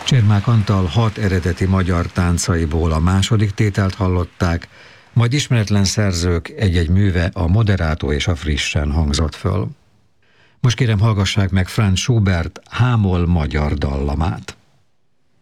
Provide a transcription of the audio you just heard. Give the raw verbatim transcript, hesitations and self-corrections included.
Csermák Antal hat eredeti magyar táncaiból a második tételt hallották, majd ismeretlen szerzők egy-egy műve, a Moderato és a Frissen hangzott föl. Most kérem, hallgassák meg Franz Schubert H-moll magyar dallamát.